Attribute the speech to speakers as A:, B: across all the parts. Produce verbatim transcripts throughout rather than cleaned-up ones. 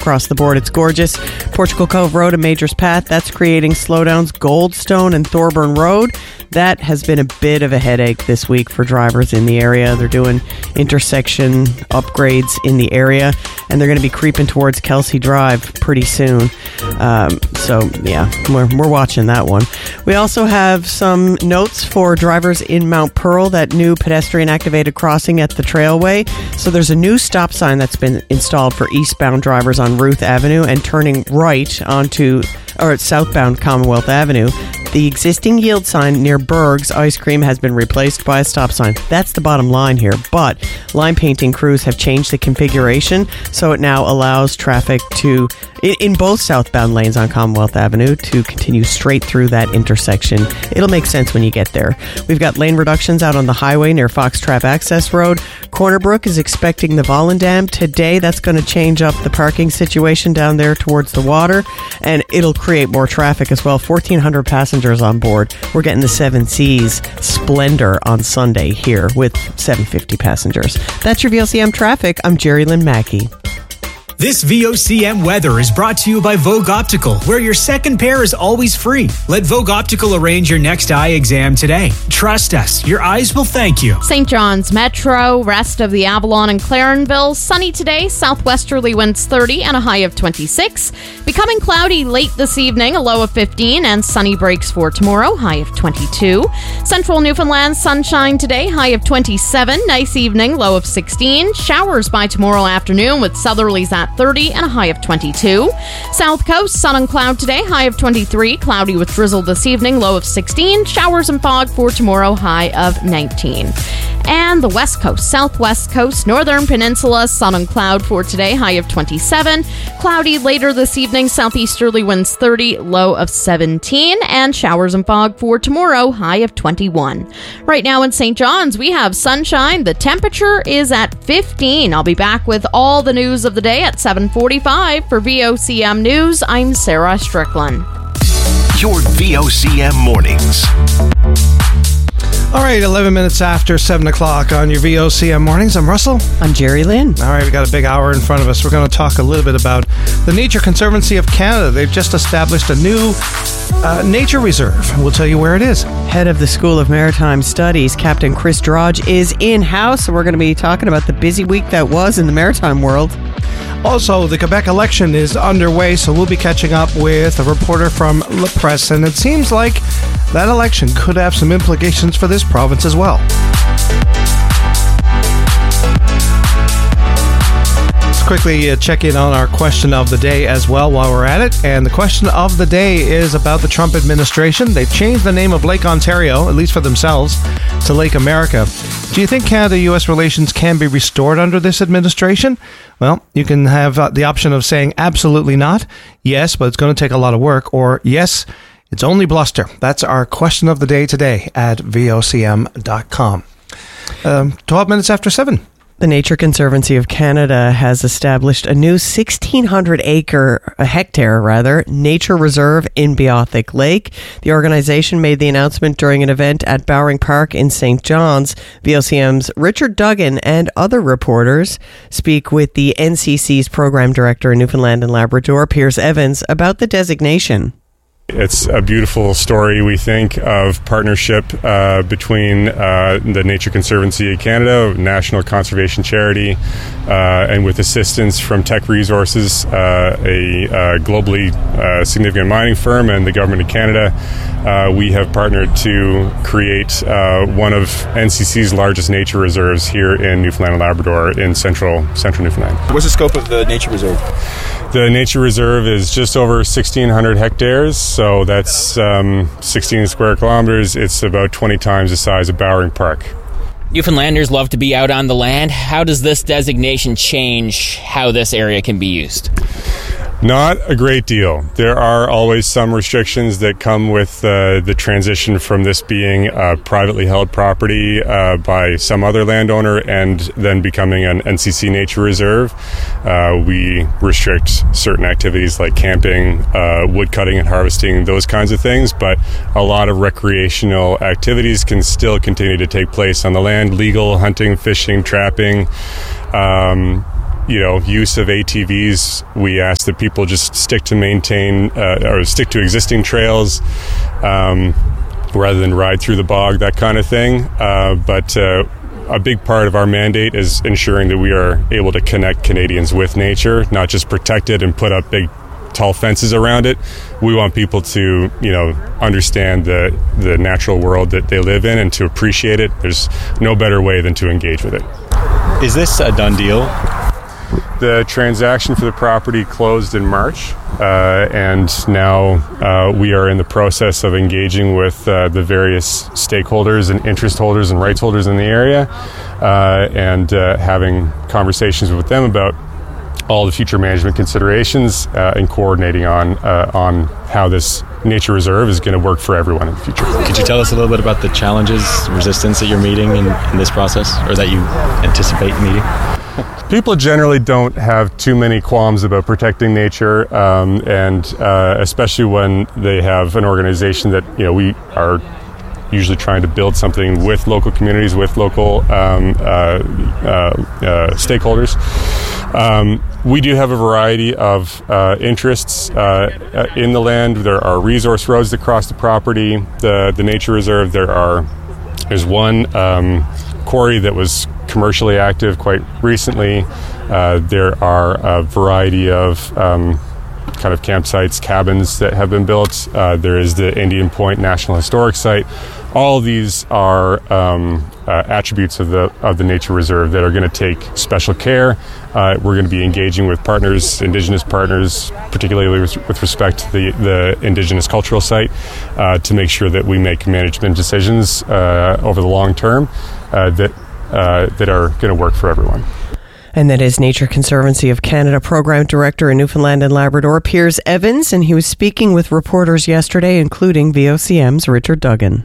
A: across the board. It's gorgeous. Portugal Cove Road and Majors Path, that's creating slowdowns. Goldstone and Thorburn Road, that has been a bit of a headache this week for drivers in the area. They're doing intersection upgrades in the area, and they're going to be creeping towards Kelsey Drive pretty soon. Um, so, yeah, we're, we're watching that one. We also have some notes for drivers in Mount Pearl, that new pedestrian-activated crossing at the Trailway. So there's a new stop sign that's been installed for eastbound drivers on Ruth Avenue and turning right onto, or southbound Commonwealth Avenue. The existing yield sign near Berg's Ice Cream has been replaced by a stop sign. That's the bottom line here. But line painting crews have changed the configuration, so it now allows traffic to, in both southbound lanes on Commonwealth Avenue, to continue straight through that intersection. It'll make sense when you get there. We've got lane reductions out on the highway near Foxtrap Access Road. Corner Brook is expecting the Volendam today. That's going to change up the parking situation down there towards the water, and it'll create more traffic as well. fourteen hundred passengers on board. We're getting the Seven Seas Splendor on Sunday here with seven hundred fifty passengers. That's your V O C M traffic. I'm Jerry Lynn Mackey.
B: This V O C M weather is brought to you by Vogue Optical, where your second pair is always free. Let Vogue Optical arrange your next eye exam today. Trust us, your eyes will thank you.
C: Saint John's Metro, rest of the Avalon and Clarenville. Sunny today, southwesterly winds thirty and a high of twenty-six. Becoming cloudy late this evening, a low of fifteen, and sunny breaks for tomorrow, high of twenty-two. Central Newfoundland, sunshine today, high of twenty-seven. Nice evening, low of sixteen. Showers by tomorrow afternoon with southerlies at thirty and a high of twenty-two. South Coast, sun and cloud today, high of twenty-three. Cloudy with drizzle this evening, low of sixteen. Showers and fog for tomorrow, high of nineteen. And the West Coast, Southwest Coast, Northern Peninsula, sun and cloud for today, high of twenty-seven. Cloudy later this evening, southeasterly winds thirty, low of seventeen. And showers and fog for tomorrow, high of twenty-one. Right now in Saint John's, we have sunshine. The temperature is at fifteen. I'll be back with all the news of the day at seven forty-five. For V O C M News, I'm Sarah Strickland.
D: Your V O C M Mornings.
E: All right, eleven minutes after seven o'clock on your V O C M Mornings. I'm Russell.
A: I'm Jerry Lynn.
E: All right, we got a big hour in front of us. We're going to talk a little bit about the Nature Conservancy of Canada. They've just established a new uh, nature reserve. We'll tell you where it is.
A: Head of the School of Maritime Studies, Captain Chris Drodge, is in-house, so we're going to be talking about the busy week that was in the maritime world.
E: Also, the Quebec election is underway, so we'll be catching up with a reporter from La Presse, and it seems like that election could have some implications for this province as well. Let's quickly uh, check in on our question of the day as well while we're at it. And the question of the day is about the Trump administration. They've changed the name of Lake Ontario, at least for themselves, to Lake America. Do you think Canada-U S relations can be restored under this administration? Well, you can have uh, the option of saying absolutely not, yes, but it's going to take a lot of work, or yes, it's only bluster. That's our question of the day today at V O C M dot com. Um, twelve minutes after seven.
A: The Nature Conservancy of Canada has established a new sixteen hundred acre, a hectare rather, nature reserve in Beothic Lake. The organization made the announcement during an event at Bowring Park in Saint John's. V O C M's Richard Duggan and other reporters speak with the N C C's program director in Newfoundland and Labrador, Piers Evans, about the designation.
F: It's a beautiful story, we think, of partnership uh, between uh, the Nature Conservancy of Canada, National Conservation Charity, uh, and with assistance from Teck Resources, uh, a uh, globally uh, significant mining firm, and the Government of Canada. Uh, we have partnered to create uh, one of N C C's largest nature reserves here in Newfoundland and Labrador in central central Newfoundland.
G: What's the scope of the nature reserve?
F: The nature reserve is just over sixteen hundred hectares, so that's um, sixteen square kilometers. It's about twenty times the size of Bowring Park.
H: Newfoundlanders love to be out on the land. How does this designation change how this area can be used?
F: Not a great deal. There are always some restrictions that come with uh, the transition from this being a privately held property uh, by some other landowner and then becoming an N C C nature reserve. Uh, we restrict certain activities like camping, uh, wood cutting and harvesting, those kinds of things, but a lot of recreational activities can still continue to take place on the land. Legal hunting, fishing, trapping, um, you know, use of A T Vs. We ask that people just stick to maintain uh, or stick to existing trails um, rather than ride through the bog, that kind of thing. Uh, but uh, a big part of our mandate is ensuring that we are able to connect Canadians with nature, not just protect it and put up big tall fences around it. We want people to, you know, understand the the natural world that they live in and to appreciate it. There's no better way than to engage with it.
G: Is this a done deal?
F: The transaction for the property closed in March, uh, and now uh, we are in the process of engaging with uh, the various stakeholders and interest holders and rights holders in the area, uh, and uh, having conversations with them about all the future management considerations uh, and coordinating on uh, on how this nature reserve is going to work for everyone in the future.
G: Could you tell us a little bit about the challenges, resistance that you're meeting in, in this process, or that you anticipate meeting?
F: People generally don't have too many qualms about protecting nature, um, and uh, especially when they have an organization that, you know, we are usually trying to build something with local communities, with local um, uh, uh, uh, stakeholders. Um, we do have a variety of uh, interests uh, in the land. There are resource roads that cross the property, the the nature reserve. There are there's one um, quarry that was commercially active quite recently. Uh, there are a variety of um, kind of campsites, cabins that have been built. Uh, there is the Indian Point National Historic Site. All of these are um, uh, attributes of the of the nature reserve that are going to take special care. Uh, we're going to be engaging with partners, Indigenous partners, particularly with, with respect to the, the Indigenous cultural site, uh, to make sure that we make management decisions uh, over the long term uh, that uh, that are going to work for everyone.
A: And that is Nature Conservancy of Canada Program Director in Newfoundland and Labrador, Piers Evans, and he was speaking with reporters yesterday, including V O C M's Richard Duggan.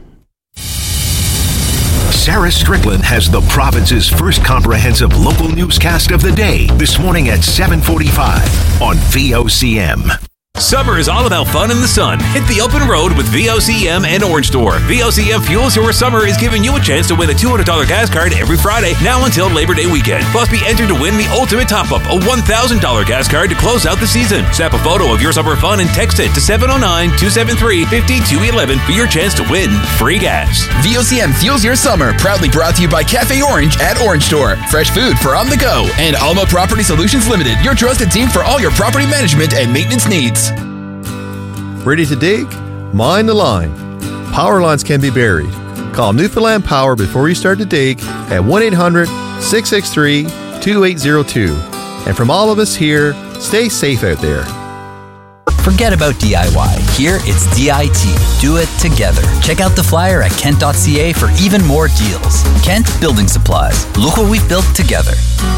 D: Sarah Strickland has the province's first comprehensive local newscast of the day this morning at seven forty-five on V O C M.
I: Summer is all about fun in the sun. Hit the open road with V O C M and Orange Store. V O C M Fuels Your Summer is giving you a chance to win a two hundred dollars gas card every Friday, now until Labor Day weekend. Plus, be entered to win the ultimate top-up, a one thousand dollars gas card to close out the season. Snap a photo of your summer fun and text it to seven oh nine, two seven three, five two one one for your chance to win free gas.
J: V O C M Fuels Your Summer, proudly brought to you by Cafe Orange at Orange Store. Fresh food for on the go. And Alma Property Solutions Limited, your trusted team for all your property management and maintenance needs.
K: Ready to dig? Mind the line. Power lines can be buried. Call Newfoundland Power before you start to dig at one eight hundred, six six three, two eight zero two. And from all of us here, stay safe out there.
L: Forget about D I Y. Here, it's D I T. Do it together. Check out the flyer at kent dot c a for even more deals. Kent Building Supplies. Look what we've built together.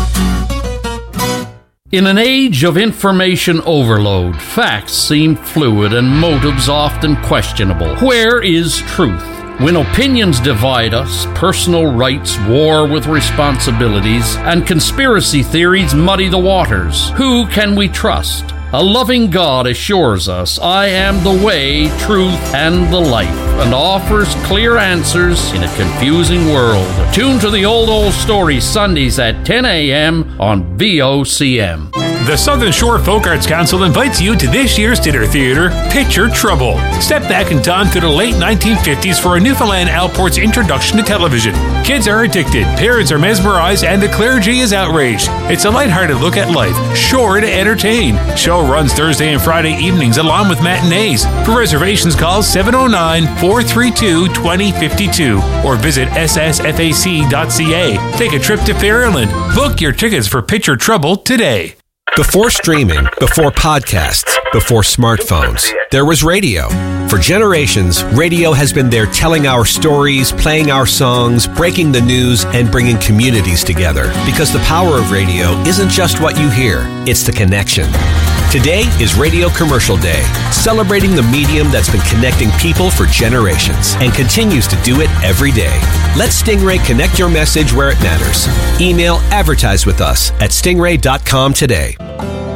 M: In an age of information overload, facts seem fluid and motives often questionable. Where is truth? When opinions divide us, personal rights war with responsibilities, and conspiracy theories muddy the waters, who can we trust? A loving God assures us, I am the way, truth, and the life, and offers clear answers in a confusing world. Tune to the Old Old Story Sundays at ten a.m. on V O C M.
I: The Southern Shore Folk Arts Council invites you to this year's dinner theater, Picture Trouble. Step back in time to the late nineteen fifties for a Newfoundland Outport's introduction to television. Kids are addicted, parents are mesmerized, and the clergy is outraged. It's a lighthearted look at life, sure to entertain. Show runs Thursday and Friday evenings along with matinees. For reservations, call seven oh nine, four three two, two oh five two or visit s s f a c dot c a. Take a trip to Fairland. Book your tickets for Picture Trouble today.
N: Before streaming, before podcasts, before smartphones, there was radio. For generations, radio has been there telling our stories, playing our songs, breaking the news, and bringing communities together. Because the power of radio isn't just what you hear, it's the connection. Today is Radio Commercial Day, celebrating the medium that's been connecting people for generations and continues to do it every day. Let Stingray connect your message where it matters. Email advertise with us at stingray dot com today.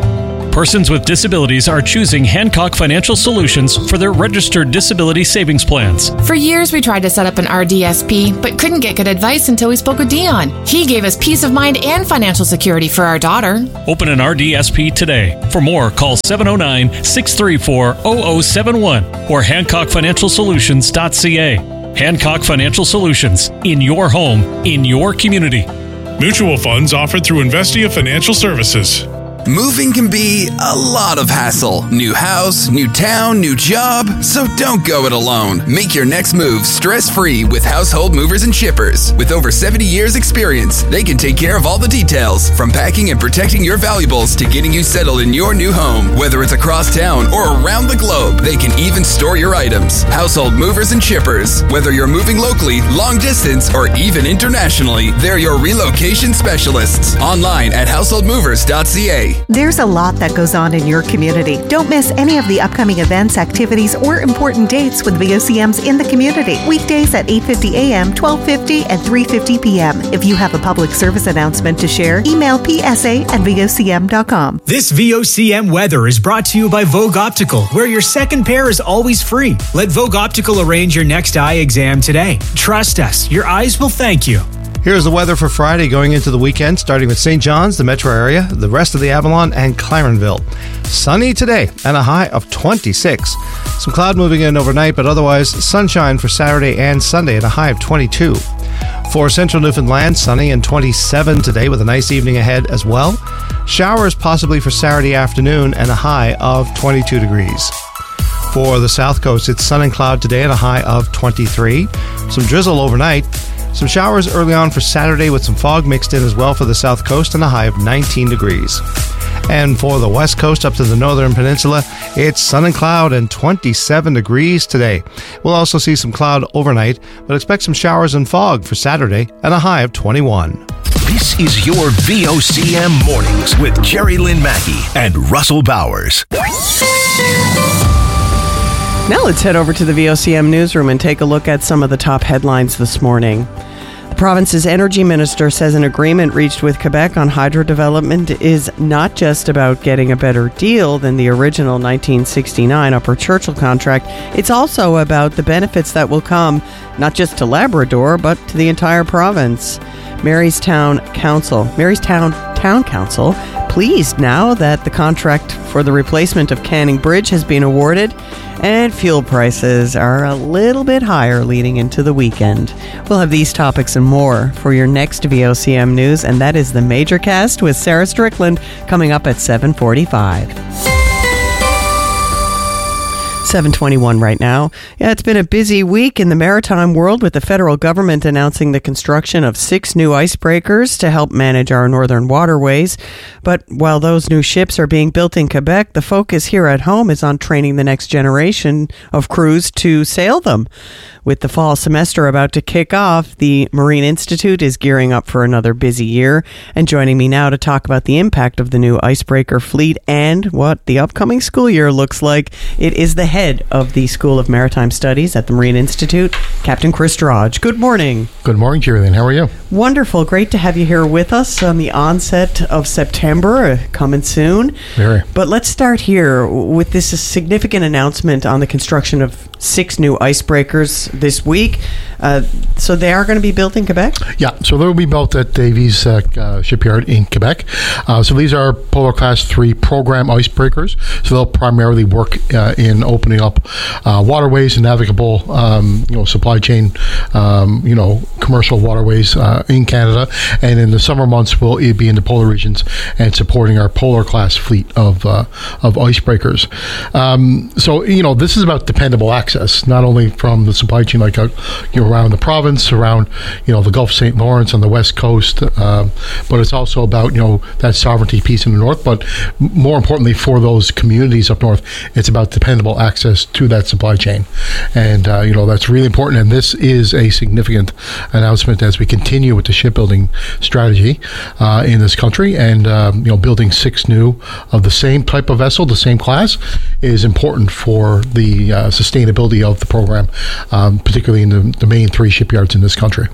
O: Persons with disabilities are choosing Hancock Financial Solutions for their registered disability savings plans.
P: For years, we tried to set up an R D S P, but couldn't get good advice until we spoke with Dion. He gave us peace of mind and financial security for our daughter.
O: Open an R D S P today. For more, call seven oh nine, six three four, zero zero seven one or hancock financial solutions dot c a. Hancock Financial Solutions. In your home, in your community.
Q: Mutual funds offered through Investia Financial Services.
J: Moving can be a lot of hassle. New house, new town, new job. So don't go it alone. Make your next move stress-free with Household Movers and Shippers. With over seventy years experience, they can take care of all the details, from packing and protecting your valuables to getting you settled in your new home. Whether it's across town or around the globe, they can even store your items. Household Movers and Shippers. Whether you're moving locally, long distance, or even internationally, they're your relocation specialists. Online at household movers dot c a.
R: There's a lot that goes on in your community. Don't miss any of the upcoming events, activities, or important dates with V O C Ms in the community. Weekdays at eight fifty a.m., twelve fifty, and three fifty p.m. If you have a public service announcement to share, email p s a at v o c m dot com.
B: This V O C M weather is brought to you by Vogue Optical, where your second pair is always free. Let Vogue Optical arrange your next eye exam today. Trust us, your eyes will thank you.
E: Here's the weather for Friday going into the weekend, starting with Saint John's, the metro area, the rest of the Avalon, and Clarenville. Sunny today and a high of twenty-six. Some cloud moving in overnight, but otherwise sunshine for Saturday and Sunday at a high of twenty-two. For central Newfoundland, sunny and twenty-seven today with a nice evening ahead as well. Showers possibly for Saturday afternoon and a high of twenty-two degrees. For the south coast, it's sun and cloud today at a high of twenty-three. Some drizzle overnight. Some showers early on for Saturday with some fog mixed in as well for the south coast and a high of nineteen degrees. And for the west coast up to the northern peninsula, it's sun and cloud and twenty-seven degrees today. We'll also see some cloud overnight, but expect some showers and fog for Saturday and a high of twenty-one.
D: This is your V O C M Mornings with Jerry Lynn Mackey and Russell Bowers.
A: Now let's head over to the V O C M newsroom and take a look at some of the top headlines this morning. The province's energy minister says an agreement reached with Quebec on hydro development is not just about getting a better deal than the original nineteen sixty-nine Upper Churchill contract. It's also about the benefits that will come not just to Labrador, but to the entire province. Marystown Council, Marystown Town Council, pleased now that the contract for the replacement of Canning Bridge has been awarded, and fuel prices are a little bit higher leading into the weekend. We'll have these topics and more for your next V O C M News, and that is the Major Cast with Sarah Strickland coming up at seven forty-five. seven twenty-one right now. Yeah, it's been a busy week in the maritime world with the federal government announcing the construction of six new icebreakers to help manage our northern waterways. But while those new ships are being built in Quebec, the focus here at home is on training the next generation of crews to sail them. With the fall semester about to kick off, the Marine Institute is gearing up for another busy year. And joining me now to talk about the impact of the new icebreaker fleet and what the upcoming school year looks like, it is the head of the School of Maritime Studies at the Marine Institute, Captain Chris Drodge. Good morning.
S: Good morning, Jerry. How are you?
A: Wonderful. Great to have you here with us on the onset of September, uh, coming soon.
S: Very.
A: But let's start here with this significant announcement on the construction of six new icebreakers this week. Uh, so they are going to be built in Quebec?
S: Yeah, so they will be built at Davies uh, uh, Shipyard in Quebec. Uh, so these are Polar Class three program icebreakers. So they'll primarily work uh, in opening up uh, waterways and navigable, um, you know, supply chain, um, you know, commercial waterways uh, in Canada. And in the summer months, we'll be in the polar regions and supporting our Polar Class fleet of uh, of icebreakers. Um, so, you know, this is about dependable access, not only from the supply chain, like, uh, you know, around the province, around, you know, the Gulf of Saint Lawrence on the west coast, um, but it's also about, you know, that sovereignty piece in the north. But more importantly, for those communities up north, it's about dependable access to that supply chain, and uh, you know, that's really important. And this is a significant announcement as we continue with the shipbuilding strategy uh, in this country. And um, you know, building six new of the same type of vessel, the same class, is important for the uh, sustainability of the program, um, particularly in the, the main three shipyards in this country.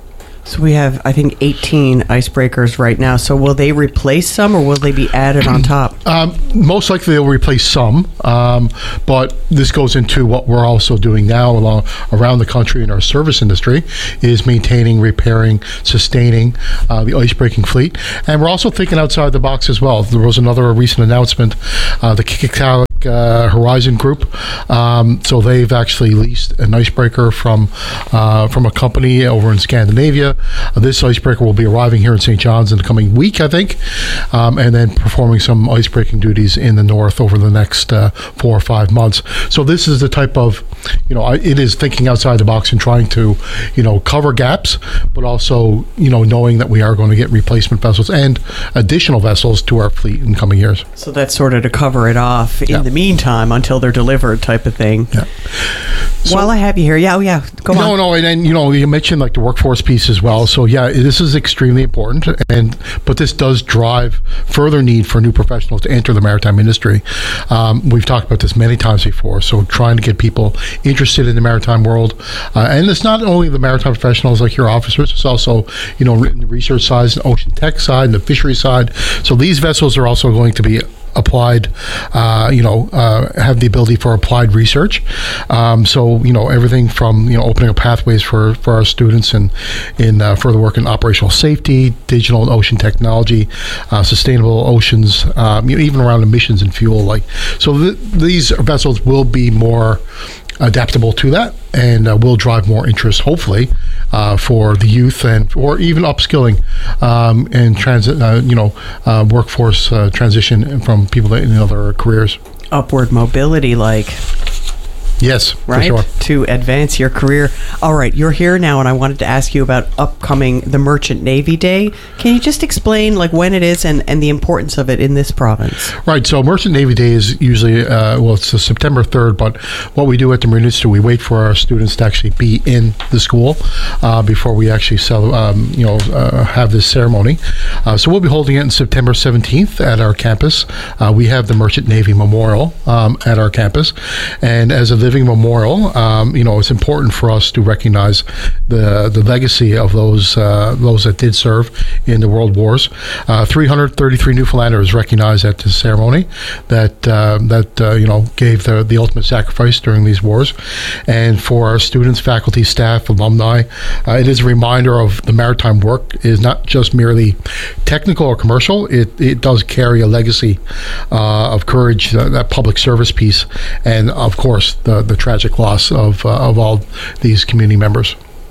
A: So we have, I think, eighteen icebreakers right now. So will they replace some, or will they be added on top?
S: Um, most likely they'll replace some, um, but this goes into what we're also doing now along, around the country in our service industry, is maintaining, repairing, sustaining uh, the icebreaking fleet. And we're also thinking outside the box as well. There was another recent announcement, uh, the Kikikalik Uh, Horizon Group. Um, so they've actually leased an icebreaker from uh, from a company over in Scandinavia. Uh, this icebreaker will be arriving here in Saint John's in the coming week, I think, um, and then performing some icebreaking duties in the north over the next uh, four or five months. So this is the type of, you know, it is thinking outside the box and trying to, you know, cover gaps, but also, you know, knowing that we are going to get replacement vessels and additional vessels to our fleet in coming years.
A: So that's sort of to cover it off in
S: Yeah.
A: the meantime until they're delivered, type of thing.
S: Yeah.
A: While I have you here, yeah, oh, yeah, go
S: no,
A: on.
S: No, and, and you know, you mentioned like the workforce piece as well. So yeah, this is extremely important, and but this does drive further need for new professionals to enter the maritime industry. Um, we've talked about this many times before. So trying to get people interested in the maritime world, uh, and it's not only the maritime professionals like your officers. It's also, you know, in the research side, the ocean tech side, and the fishery side. So these vessels are also going to be applied, uh, you know, uh, have the ability for applied research. Um, so, you know, everything from, you know, opening up pathways for, for our students in, in uh, further work in operational safety, digital and ocean technology, uh, sustainable oceans, um, you know, even around emissions and fuel. Like, so th- these vessels will be more adaptable to that, and uh, will drive more interest, hopefully, uh, for the youth, and or even upskilling um, and transit, uh, you know, uh, workforce uh, transition from people that in other careers.
A: Upward mobility, like.
S: Yes,
A: right?
S: for sure.
A: To advance your career. All right, you're here now, and I wanted to ask you about upcoming the Merchant Navy Day. Can you just explain like when it is and, and the importance of it in this province?
S: Right, so Merchant Navy Day is usually, uh, well, it's September third, but what we do at the Marine Institute, we wait for our students to actually be in the school uh, before we actually sell, um, you know, uh, have this ceremony. Uh, so we'll be holding it on September seventeenth at our campus. Uh, we have the Merchant Navy Memorial um, at our campus, and as a living memorial, um, you know, it's important for us to recognize the the legacy of those uh, those that did serve in the World Wars. Uh, three hundred thirty-three Newfoundlanders recognized at this ceremony that uh, that uh, you know gave the the ultimate sacrifice during these wars. And for our students, faculty, staff, alumni, uh, it is a reminder of the maritime work is not just merely technical or commercial. It it does carry a legacy uh, of courage, uh, that public service piece, and of course the the tragic loss of uh, of all these community members.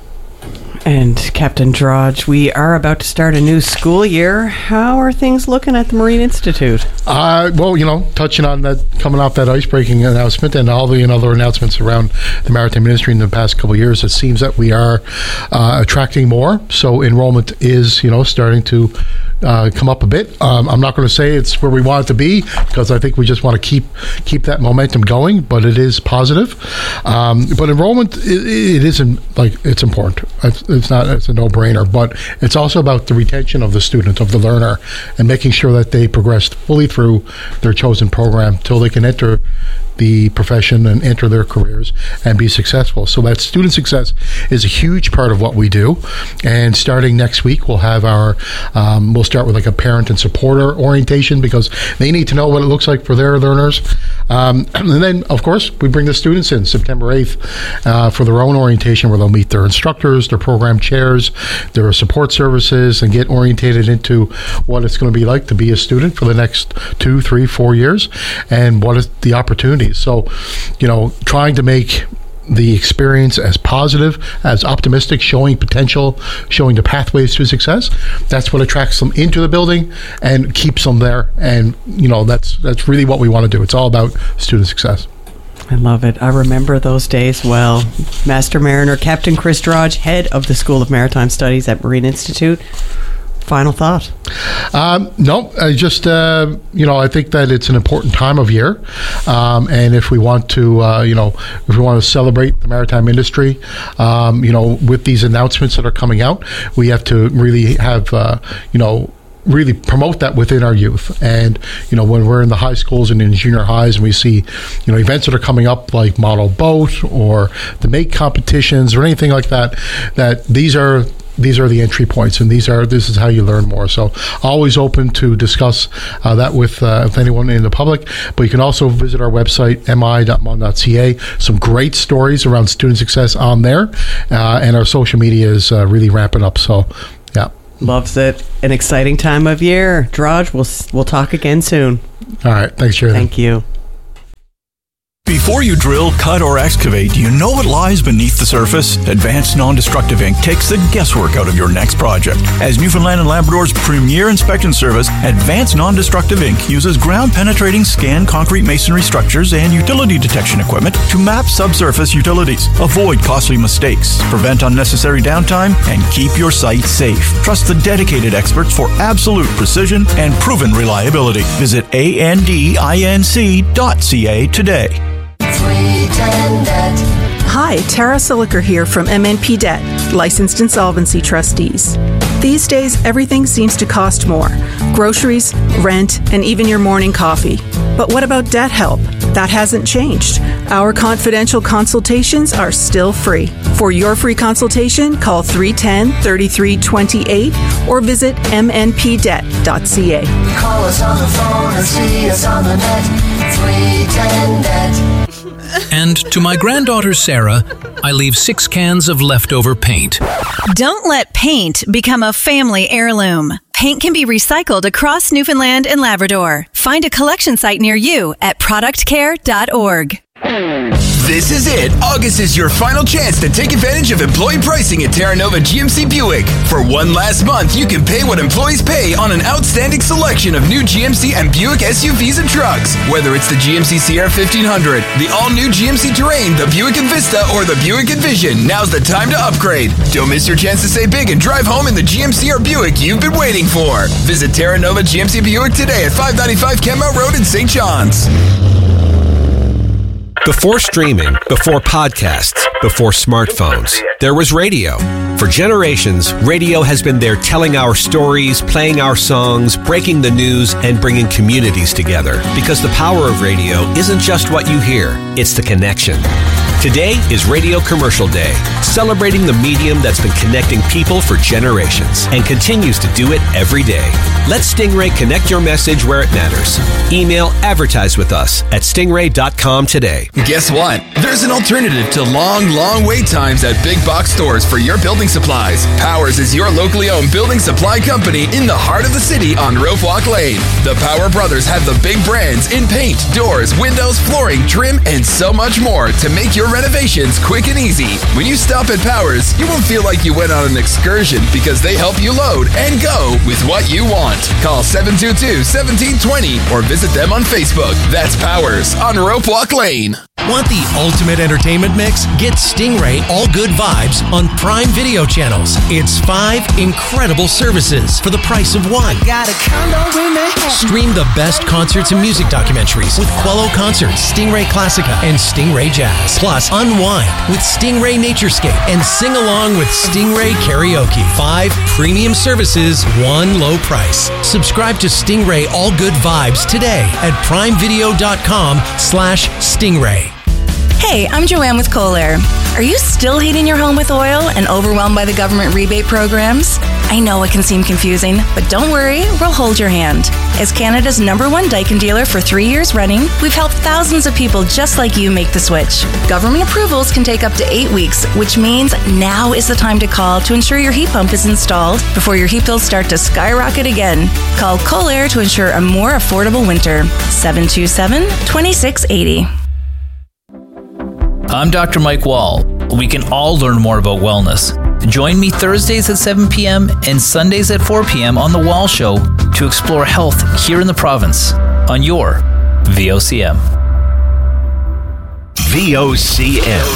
A: And Captain Drudge, we are about to start a new school year. How are things looking at the Marine Institute?
S: Uh, well, you know, touching on that, coming off that icebreaking announcement and all the other announcements around the maritime industry in the past couple of years, it seems that we are uh, attracting more. So enrollment is, you know, starting to uh, come up a bit. Um, I'm not going to say it's where we want it to be, because I think we just want to keep keep that momentum going. But it is positive. Um, but enrollment, it, it isn't like it's important. It's, it's not. It's a no-brainer. But it's also about the retention of the student, of the learner, and making sure that they progress fully through their chosen program till they can enter the profession and enter their careers and be successful. So that student success is a huge part of what we do. And starting next week, we'll have our, um, we'll start with like a parent and supporter orientation, because they need to know what it looks like for their learners. Um, and then, of course, we bring the students in September eighth uh, for their own orientation, where they'll meet their instructors, their program chairs, their support services, and get orientated into what it's going to be like to be a student for the next two, three, four years, and what is the opportunity. So, you know, trying to make the experience as positive, as optimistic, showing potential, showing the pathways to success. That's what attracts them into the building and keeps them there. And, you know, that's that's really what we want to do. It's all about student success.
A: I love it. I remember those days well. Master Mariner Captain Chris Drudge, head of the School of Maritime Studies at Marine Institute. Final thought?
S: Um, no, I just, uh, you know, I think that it's an important time of year. Um, and if we want to, uh, you know, if we want to celebrate the maritime industry, um, you know, with these announcements that are coming out, we have to really have, uh, you know, really promote that within our youth. And, you know, when we're in the high schools and in junior highs and we see, you know, events that are coming up like Model Boat or the make competitions or anything like that, that these are these are the entry points, and these are this is how you learn more. So always open to discuss uh, that with, uh, with anyone in the public. But you can also visit our website, m i dot m o n dot c a. Some great stories around student success on there, uh, and our social media is uh, really ramping up. So, yeah.
A: Loves it. An exciting time of year. Draj, we'll, we'll talk again soon.
S: All right. Thanks, Jerry.
A: Thank you.
T: Before you drill, cut, or excavate, you know what lies beneath the surface? Advanced Non-Destructive Incorporated takes the guesswork out of your next project. As Newfoundland and Labrador's premier inspection service, Advanced Non-Destructive Incorporated uses ground-penetrating scan concrete masonry structures and utility detection equipment to map subsurface utilities, avoid costly mistakes, prevent unnecessary downtime, and keep your site safe. Trust the dedicated experts for absolute precision and proven reliability. Visit A N D I N C dot C A today.
U: Hi, Tara Siliker here from M N P Debt, licensed insolvency trustees. These days, everything seems to cost more. Groceries, rent, and even your morning coffee. But what about debt help? That hasn't changed. Our confidential consultations are still free. For your free consultation, call three one zero, three three two eight or visit m n p debt dot c a.
V: Call us on the phone or see us on the net. three ten net.
W: And to my granddaughter Sarah, I leave six cans of leftover paint.
X: Don't let paint become a family heirloom. Paint can be recycled across Newfoundland and Labrador. Find a collection site near you at product care dot org.
J: This is it. August is your final chance to take advantage of employee pricing at Terra Nova G M C Buick. For one last month, you can pay what employees pay on an outstanding selection of new G M C and Buick S U Vs and trucks. Whether it's the G M C Sierra fifteen hundred, the all-new G M C Terrain, the Buick Envista, or the Buick Envision, now's the time to upgrade. Don't miss your chance to save big and drive home in the G M C or Buick you've been waiting for. Visit Terra Nova G M C Buick today at five ninety-five Kenmount Road in Saint John's.
N: Before streaming, before podcasts, before smartphones, there was radio. For generations, radio has been there telling our stories, playing our songs, breaking the news, and bringing communities together. Because the power of radio isn't just what you hear, it's the connection. Today is Radio Commercial Day, celebrating the medium that's been connecting people for generations and continues to do it every day. Let Stingray connect your message where it matters. Email advertise with us at stingray dot com today.
J: Guess what? There's an alternative to long, long wait times at big box stores for your building supplies. Powers is your locally owned building supply company in the heart of the city on Rope Walk Lane. The Power Brothers have the big brands in paint, doors, windows, flooring, trim, and so much more to make your renovations quick and easy. When you stop at Powers, you won't feel like you went on an excursion because they help you load and go with what you want. Call seven two two, one seven two zero or visit them on Facebook. That's Powers on Rope Walk Lane.
Y: Want the ultimate entertainment mix? Get Stingray All Good Vibes on Prime Video channels. It's five incredible services for the price of one.
V: Got a condo in Manhattan.
Y: Stream the best concerts and music documentaries with Quello Concerts, Stingray Classica, and Stingray Jazz. Plus, unwind with Stingray Naturescape and sing along with Stingray Karaoke. Five premium services, one low price. Subscribe to Stingray All Good Vibes today at primevideo.com slash Stingray.
X: Hey, I'm Joanne with Kohler. Are you still heating your home with oil and overwhelmed by the government rebate programs? I know it can seem confusing, but don't worry, we'll hold your hand. As Canada's number one Daikin dealer for three years running, we've helped thousands of people just like you make the switch. Government approvals can take up to eight weeks, which means now is the time to call to ensure your heat pump is installed before your heat bills start to skyrocket again. Call Kohler to ensure a more affordable winter. seven two seven, two six eight zero.
Z: I'm Doctor Mike Wall. We can all learn more about wellness. Join me Thursdays at seven p.m. and Sundays at four p.m. on The Wall Show to explore health here in the province on your V O C M.
D: V O C M.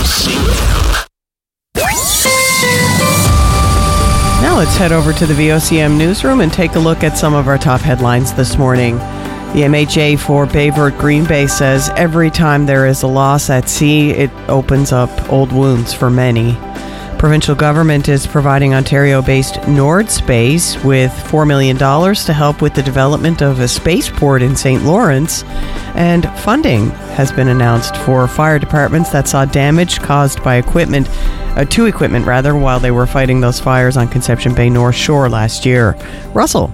A: Now let's head over to the V O C M newsroom and take a look at some of our top headlines this morning. The M H A for Bayvert Green Bay says every time there is a loss at sea, it opens up old wounds for many. Provincial government is providing Ontario-based Nordspace with four million dollars to help with the development of a spaceport in Saint Lawrence. And funding has been announced for fire departments that saw damage caused by equipment uh, to equipment rather, while they were fighting those fires on Conception Bay North Shore last year. Russell.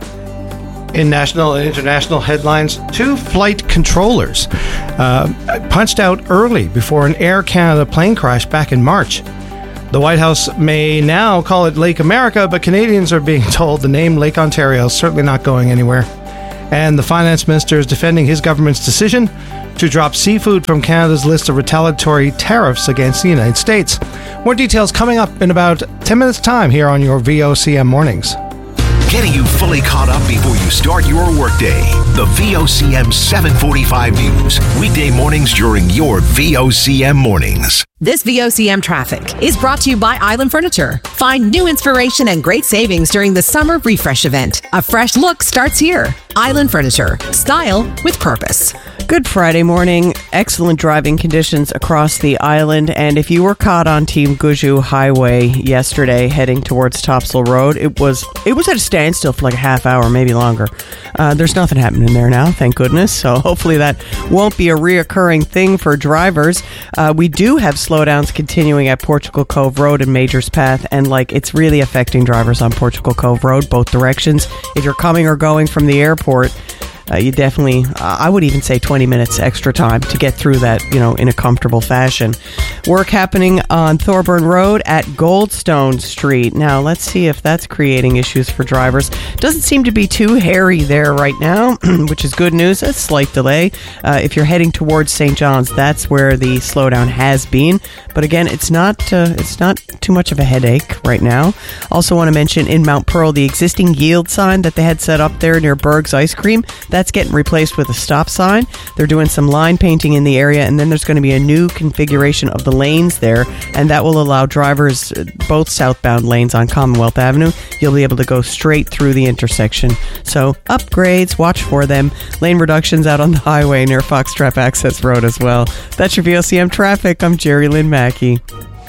E: In national and international headlines, two flight controllers uh, punched out early before an Air Canada plane crash back in March. The White House may now call it Lake America, but Canadians are being told the name Lake Ontario is certainly not going anywhere. And the finance minister is defending his government's decision to drop seafood from Canada's list of retaliatory tariffs against the United States. More details coming up in about ten minutes' time here on your V O C M Mornings.
D: Getting you fully caught up before you start your workday. The V O C M seven forty-five News. Weekday mornings during your V O C M Mornings.
C: This V O C M traffic is brought to you by Island Furniture. Find new inspiration and great savings during the Summer Refresh event. A fresh look starts here. Island Furniture. Style with purpose.
A: Good Friday morning. Excellent driving conditions across the island. And if you were caught on Team Guju Highway yesterday heading towards Topsail Road, it was it was at a standstill for like a half hour, maybe longer. Uh, there's nothing happening there now, thank goodness. So hopefully that won't be a reoccurring thing for drivers. Uh, we do have slowdowns continuing at Portugal Cove Road and Majors Path, and like it's really affecting drivers on Portugal Cove Road both directions. If you're coming or going from the airport, Uh, you definitely, uh, I would even say twenty minutes extra time to get through that, you know, in a comfortable fashion. Work happening on Thorburn Road at Goldstone Street. Now, let's see if that's creating issues for drivers. Doesn't seem to be too hairy there right now, which is good news. A slight delay. Uh, if you're heading towards Saint John's, that's where the slowdown has been. But again, it's not, uh, it's not too much of a headache right now. Also want to mention in Mount Pearl, the existing yield sign that they had set up there near Berg's Ice Cream, that's getting replaced with a stop sign. They're doing some line painting in the area, and then there's going to be a new configuration of the lanes there, and that will allow drivers, both southbound lanes on Commonwealth Avenue, you'll be able to go straight through the intersection. So upgrades, watch for them. Lane reductions out on the highway near Foxtrap Access Road as well. That's your V O C M traffic. I'm Jerry Lynn Mackey.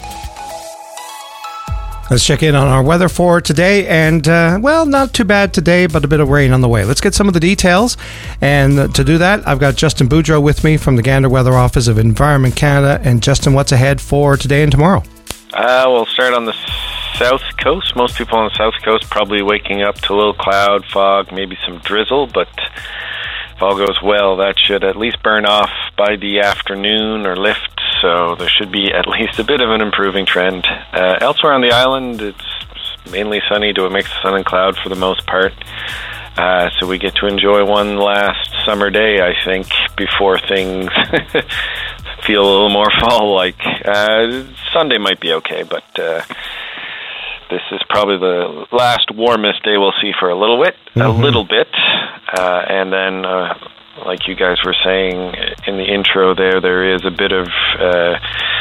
E: Let's check in on our weather for today. And, uh, well, not too bad today, but a bit of rain on the way. Let's get some of the details. And to do that, I've got Justin Boudreau with me from the Gander Weather Office of Environment Canada. And, Justin, what's ahead for today and tomorrow?
F: Uh, we'll start on the south coast. Most people on the south coast probably waking up to a little cloud, fog, maybe some drizzle. But if all goes well, that should at least burn off by the afternoon or lift. So there should be at least a bit of an improving trend. Uh, elsewhere on the island, it's mainly sunny to a mix of sun and cloud for the most part. Uh, so we get to enjoy one last summer day, I think, before things feel a little more fall-like. Uh, Sunday might be okay, but uh, this is probably the last warmest day we'll see for a little bit. Mm-hmm. A little bit. Uh, and then... Uh, like you guys were saying in the intro there, there is a bit of uh,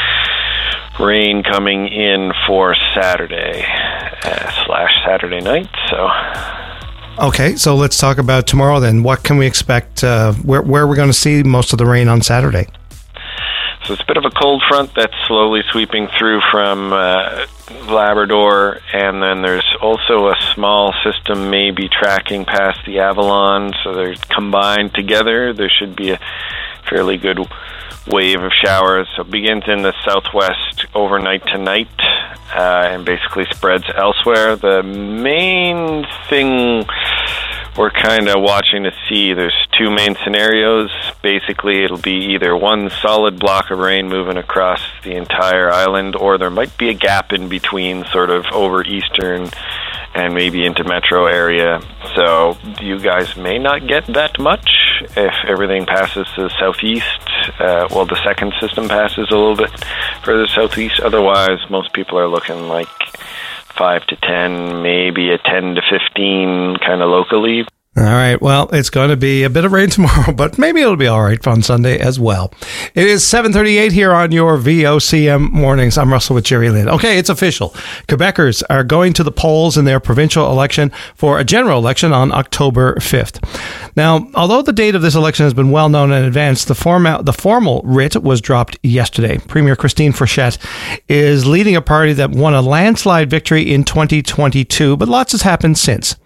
F: rain coming in for Saturday uh, slash Saturday night. So,
E: okay, so let's talk about tomorrow then. What can we expect? Uh, where, where are we going to see most of the rain on Saturday?
F: So it's a bit of a cold front that's slowly sweeping through from uh, Labrador, and then there's also a small system maybe tracking past the Avalon, so they're combined together. There should be a fairly good wave of showers. So it begins in the southwest overnight tonight uh, and basically spreads elsewhere. The main thing we're kind of watching to see, there's two main scenarios. Basically, it'll be either one solid block of rain moving across the entire island, or there might be a gap in between, sort of over eastern and maybe into metro area. So you guys may not get that much if everything passes to the southeast. Uh, well, the second system passes a little bit further southeast. Otherwise, most people are looking like five to ten, maybe a ten to fifteen kind of locally.
E: All right. Well, it's going to be a bit of rain tomorrow, but maybe it'll be all right on Sunday as well. It is seven thirty-eight here on your V O C M Mornings. I'm Russell with Jerry Lynn. Okay, it's official. Quebecers are going to the polls in their provincial election for a general election on October fifth. Now, although the date of this election has been well known in advance, the, forma- the formal writ was dropped yesterday. Premier Christine Frechette is leading a party that won a landslide victory in twenty twenty-two, but lots has happened since.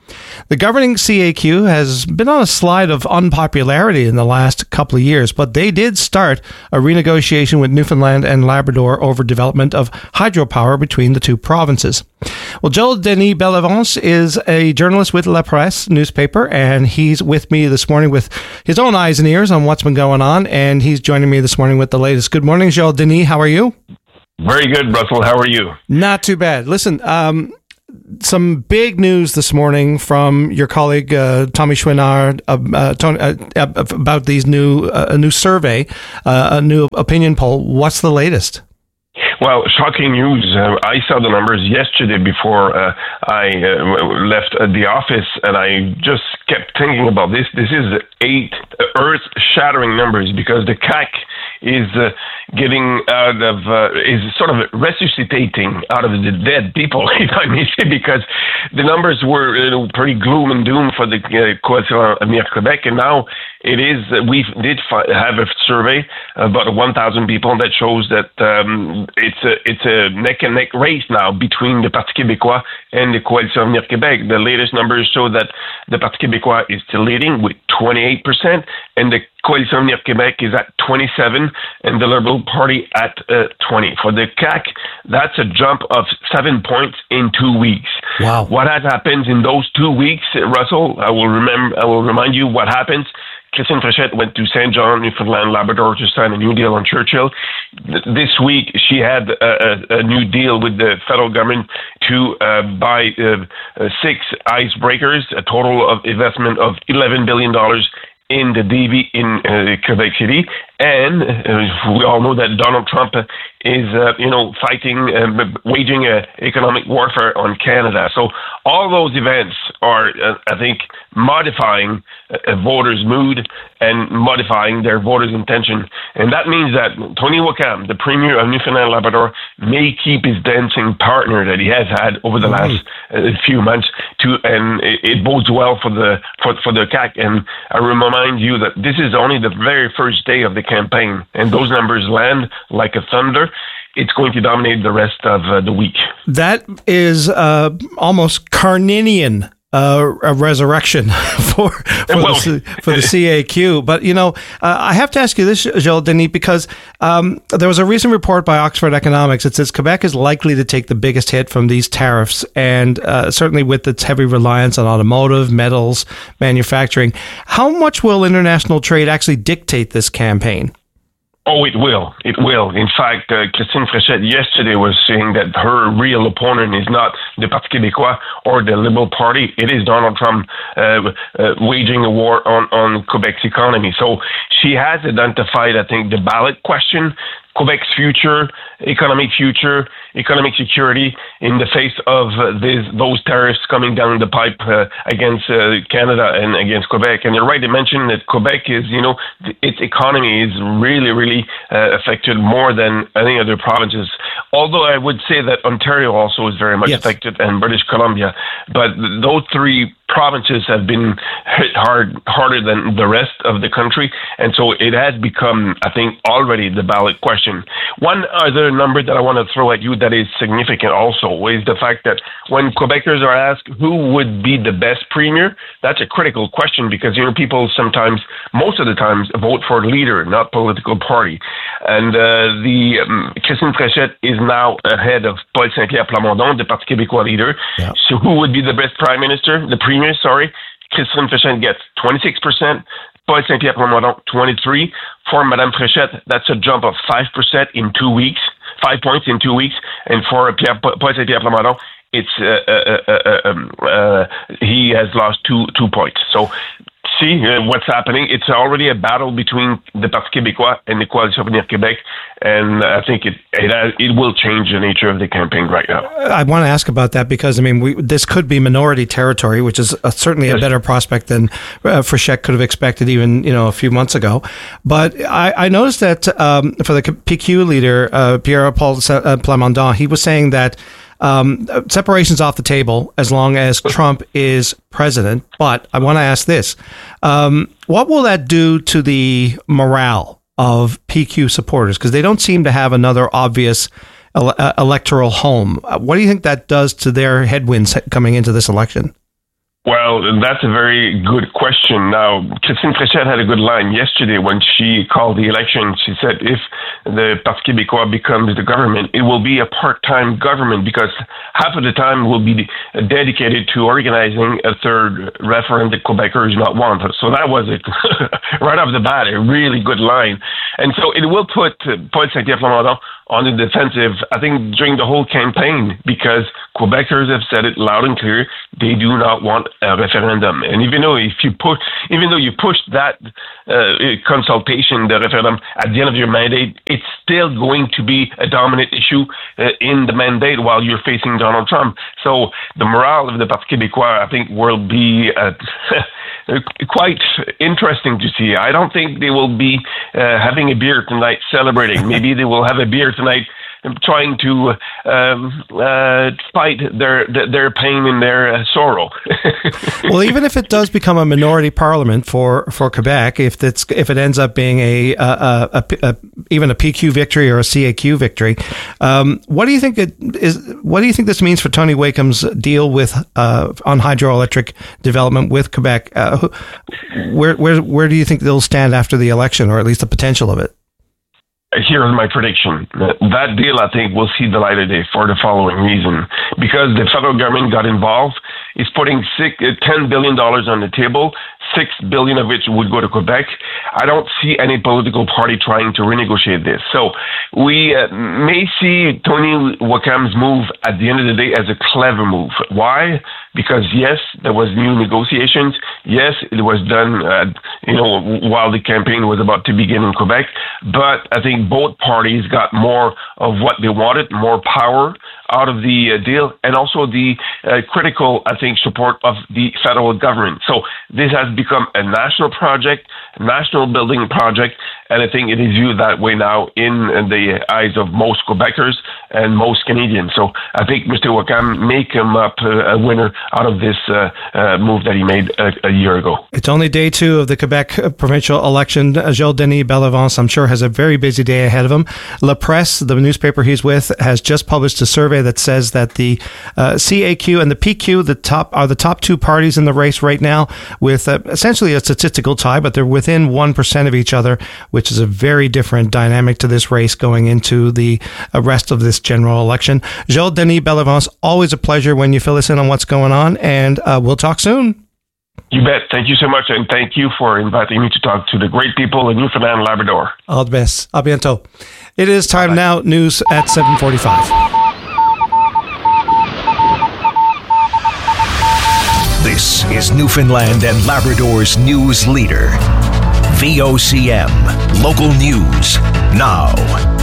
E: The governing C A Q has been on a slide of unpopularity in the last couple of years, but they did start a renegotiation with Newfoundland and Labrador over development of hydropower between the two provinces. Well, Joel Denis Bellavance is a journalist with La Presse newspaper, and he's with me this morning with his own eyes and ears on what's been going on, and he's joining me this morning with the latest. Good morning, Joel Denis. How are you?
G: Very good, Russell. How are you?
E: Not too bad. Listen, um, some big news this morning from your colleague uh, Tommy Chouinard uh, uh, Tony, uh, about these new uh, a new survey, uh, a new opinion poll. What's the latest?
G: Well, shocking news. Uh, I saw the numbers yesterday before uh, I uh, left uh, the office, and I just kept thinking about this. This is eight earth-shattering numbers because the C A C is uh, getting out of, uh, is sort of resuscitating out of the dead people, if I may say, because the numbers were you know, pretty gloom and doom for the uh, Coalition Avenir Québec, and now it is, uh, we did fi- have a survey, about one thousand people, that shows that um, it's a it's a neck and neck race now between the Parti québécois and the Coalition Avenir Québec. The latest numbers show that the Parti québécois is still leading with twenty-eight percent, and the Coalition Avenir Québec is at twenty-seven, and the Liberal Party at uh, twenty. For the C A C, that's a jump of seven points in two weeks.
E: Wow!
G: What has happened in those two weeks, Russell? I will remember. I will remind you what happens. Christine Fréchette went to Saint John, Newfoundland, Labrador to sign a new deal on Churchill. This week, she had a, a, a new deal with the federal government to uh, buy uh, uh, six icebreakers, a total of investment of eleven billion dollars in the D V in uh, Quebec City. And uh, we all know that Donald Trump is, uh, you know, fighting, uh, waging a economic warfare on Canada. So all those events are, uh, I think, modifying a voter's mood and modifying their voters' intention. And that means that Tony Wakam, the Premier of Newfoundland and Labrador, may keep his dancing partner that he has had over the mm-hmm. last uh, few months, to, and it, it bodes well for the for, for the C A C. And I remind you that this is only the very first day of the campaign, and those numbers land like a thunder. It's going to dominate the rest of uh, the week.
E: That is uh, almost Carninian Uh, a resurrection for for, well, the, for the C A Q. But, you know, uh, I have to ask you this, Joel Denis, because um, there was a recent report by Oxford Economics that says Quebec is likely to take the biggest hit from these tariffs, and uh, certainly with its heavy reliance on automotive, metals, manufacturing. How much will international trade actually dictate this campaign?
G: Oh, it will. It will. In fact, uh, Christine Fréchette yesterday was saying that her real opponent is not the Parti québécois or the Liberal Party. It is Donald Trump uh, uh, waging a war on, on Quebec's economy. So she has identified, I think, the ballot question, Quebec's future, economic future, economic security in the face of uh, this, those tariffs coming down the pipe uh, against uh, Canada and against Quebec. And you're right to mention that Quebec is, you know, th- its economy is really, really uh, affected more than any other provinces. Although I would say that Ontario also is very much yes. affected, and British Columbia. But th- those three provinces have been hit hard, harder than the rest of the country. And so it has become, I think, already the ballot question. One other number that I want to throw at you that is significant also is the fact that when Quebecers are asked who would be the best premier, that's a critical question because, you know, people sometimes, most of the times, vote for leader, not political party. And uh, the um, Christine Fréchette is now ahead of Paul Saint-Pierre Plamondon, the Parti québécois leader. Yeah. So who would be the best prime minister? The premier, sorry. Christine Fréchette gets twenty-six percent. Paul Saint-Pierre Plamondon, twenty-three. For Madame Fréchette, that's a jump of five percent in two weeks, five points in two weeks. And for Pierre, Paul Saint-Pierre Plamondon, it's uh, uh, uh, um, uh, he has lost two two points. So see uh, what's happening. It's already a battle between the Parti québécois and the Coalition Avenir Québec, and I think it it, has, it will change the nature of the campaign right now.
E: I want to ask about that because, I mean, we, this could be minority territory, which is a, certainly a yes. better prospect than uh, Fréchette could have expected even, you know, a few months ago. But I, I noticed that um, for the P Q leader, uh, Pierre-Paul Plamondon, he was saying that Um, separation's off the table as long as Trump is president. But I want to ask this. Um, what will that do to the morale of P Q supporters? Because they don't seem to have another obvious ele- uh, electoral home. Uh, what do you think that does to their headwinds coming into this election?
G: Well, that's a very good question. Now, Christine Fréchette had a good line yesterday when she called the election. She said if the Parti québécois becomes the government, it will be a part-time government because half of the time will be dedicated to organizing a third referendum that Quebecers not want. So that was it. Right off the bat, a really good line. And so it will put uh, Paul Saint-Pierre Plamondon on the defensive, I think, during the whole campaign, because Quebecers have said it loud and clear, they do not want a referendum. And even though if you push, even though you push that uh, consultation, the referendum, at the end of your mandate, it's still going to be a dominant issue uh, in the mandate while you're facing Donald Trump. So the morale of the Parti québécois, I think, will be uh, quite interesting to see. I don't think they will be uh, having a beer tonight celebrating. Maybe they will have a beer tonight trying to um, uh, fight their their pain and their uh, sorrow.
E: Well, even if it does become a minority parliament for, for Quebec, if it's if it ends up being a, a, a, a, a even a P Q victory or a C A Q victory, um, what do you think it is? What do you think this means for Tony Wakeham's deal with uh, on hydroelectric development with Quebec? Uh, where where where do you think they'll stand after the election, or at least the potential of it?
G: Here's my prediction. That deal, I think, will see the light of day for the following reason. Because the federal government got involved, it's putting six, ten billion dollars on the table, six billion dollars of which would go to Quebec. I don't see any political party trying to renegotiate this. So we uh, may see Tony Wakeham's move at the end of the day as a clever move. Why? Because yes, there was new negotiations. Yes, it was done, uh, you know, while the campaign was about to begin in Quebec. But I think both parties got more of what they wanted, more power out of the uh, deal, and also the uh, critical, I think, support of the federal government. So this has become a national project, a national building project, and I think it is viewed that way now in the eyes of most Quebecers and most Canadians. So I think Mister Wakam may come up uh, a winner out of this uh, uh, move that he made a, a year ago.
E: It's only day two of the Quebec provincial election. Gilles Denis Bellavance, I'm sure, has a very busy day ahead of him. La Presse, the newspaper he's with, has just published a survey that says that the uh, C A Q and the P Q, the top are the top two parties in the race right now, with uh, essentially a statistical tie, but they're within one percent of each other, which is a very different dynamic to this race going into the uh, rest of this general election. Gilles Denis Bellavance, always a pleasure when you fill us in on what's going on, and uh, we'll talk soon.
G: You bet. Thank you so much, and thank you for inviting me to talk to the great people in Newfoundland and Labrador.
E: All the best. A bientôt. It is time Bye. Now, news at seven forty-five.
D: This is Newfoundland and Labrador's news leader. V O C M, local news, now.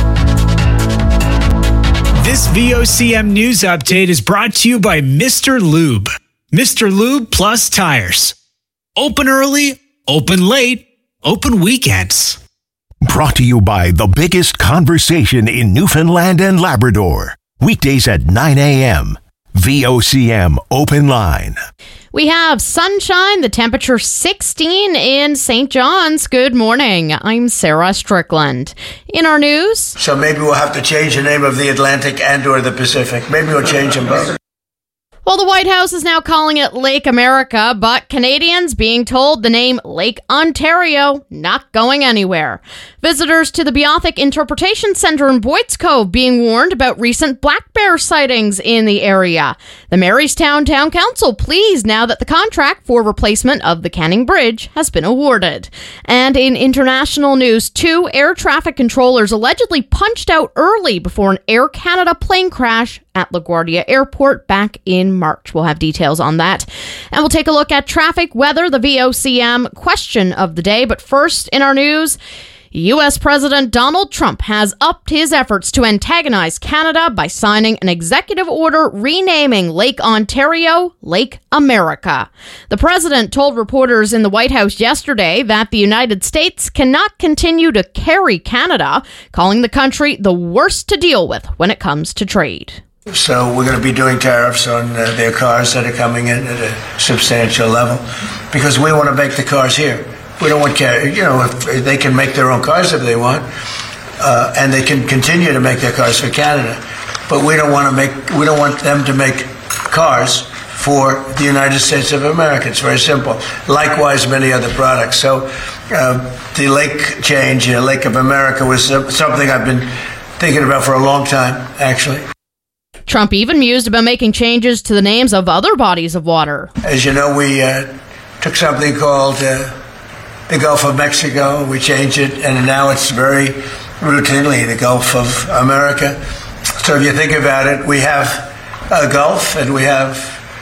B: This V O C M news update is brought to you by Mister Lube. Mister Lube Plus Tires. Open early, open late, open weekends.
D: Brought to you by the biggest conversation in Newfoundland and Labrador. Weekdays at nine a.m. V O C M Open Line.
H: We have sunshine, the temperature sixteen in Saint John's. Good morning. I'm Sarah Strickland. In our news...
I: So maybe we'll have to change the name of the Atlantic and or the Pacific. Maybe we'll change them both.
H: Well, the White House is now calling it Lake America, but Canadians being told the name Lake Ontario not going anywhere. Visitors to the Beothic Interpretation Centre in Boyd's Cove being warned about recent black bear sightings in the area. The Marystown Town Council pleased now that the contract for replacement of the Canning Bridge has been awarded. And in international news, two air traffic controllers allegedly punched out early before an Air Canada plane crash at LaGuardia Airport back in March. We'll have details on that. And we'll take a look at traffic, weather, the V O C M question of the day. But first, in our news, U S President Donald Trump has upped his efforts to antagonize Canada by signing an executive order renaming Lake Ontario Lake America. The president told reporters in the White House yesterday that the United States cannot continue to carry Canada, calling the country the worst to deal with when it comes to trade.
I: So we're going to be doing tariffs on uh, their cars that are coming in at a substantial level because we want to make the cars here. We don't want, car- you know, if they can make their own cars if they want, uh, and they can continue to make their cars for Canada. But we don't want to make, we don't want them to make cars for the United States of America. It's very simple. Likewise, many other products. So uh, the lake change, uh, Lake of America, was something I've been thinking about for a long time, actually.
H: Trump even mused about making changes to the names of other bodies of water.
I: As you know, we uh, took something called uh, the Gulf of Mexico. We changed it, and now it's very routinely the Gulf of America. So if you think about it, we have a Gulf and we have